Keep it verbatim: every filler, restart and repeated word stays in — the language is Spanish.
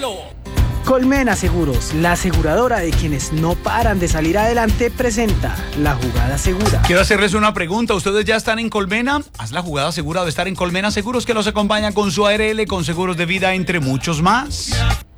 Dígalo. Colmena Seguros, la aseguradora de quienes no paran de salir adelante, presenta La Jugada Segura. Quiero hacerles una pregunta. ¿Ustedes ya están en Colmena? Haz la jugada segura de estar en Colmena Seguros, que los acompaña con su A R L, con seguros de vida, entre muchos más.